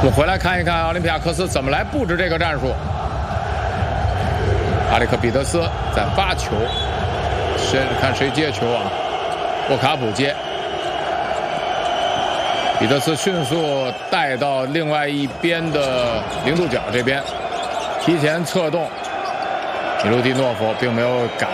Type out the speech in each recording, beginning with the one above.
我们回来看一看奥林匹亚克斯怎么来布置这个战术。阿里克彼得斯在挖球，看谁接球啊？沃卡普接，彼得斯迅速带到另外一边的零度角这边，提前策动。米卢蒂诺夫并没有敢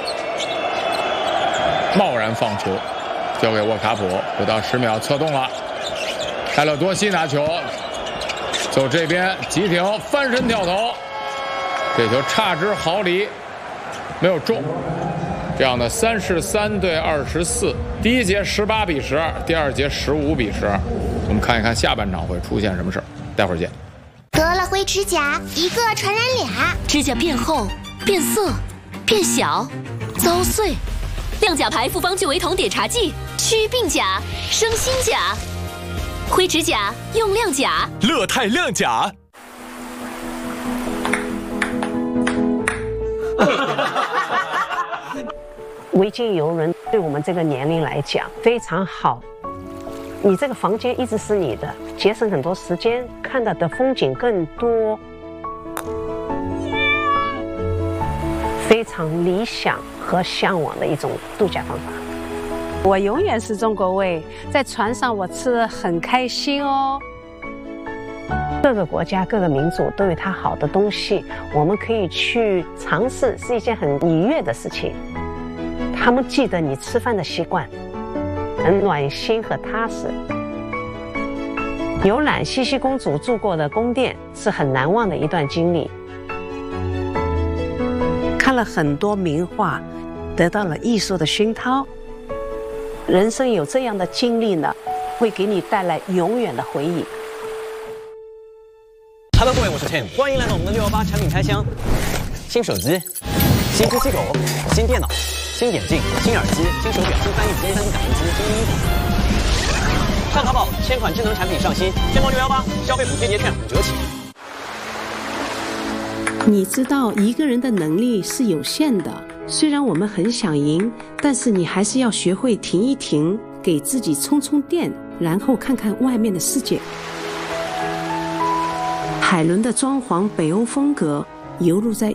贸然放球，交给沃卡普，不到10秒策动了。泰勒多西拿球，走这边急停翻身跳投，这球差之毫厘，没有中。这样的33对24，第一节18比12，第二节15比12。我们看一看下半场会出现什么事儿，待会儿见。 得了灰指甲，一个传染俩， 指甲变厚、变色、变小、遭碎。亮甲牌复方聚维酮碘茶剂，祛病甲、生新甲。灰指甲用亮甲， 乐泰亮甲。 维京游轮对我们这个年龄来讲非常好，你这个房间一直是你的，节省很多时间，看到的风景更多，非常理想和向往的一种度假方法。 我永远是中国胃，在船上我吃得很开心哦。 各个国家、各个民族都有它好的东西，我们可以去尝试，是一件很愉悦的事情。他们记得你吃饭的习惯，很暖心和踏实。游览茜茜公主住过的宫殿是很难忘的一段经历。看了很多名画，得到了艺术的熏陶。人生有这样的经历呢，会给你带来永远的回忆。 Hello， 各位，我是 Tim， 欢迎来到我们的618产品开箱。新手机、新吸狗、新电脑、新眼镜、新耳机、新手表、新翻译机、3D 打印机、新衣服。上淘宝，1000款智能产品上新，天猫618消费补贴节券5折起。 你知道一个人的能力是有限的，虽然我们很想赢，但是你还是要学会停一停，给自己充充电，然后看看外面的世界。海伦的装潢北欧风格，犹如在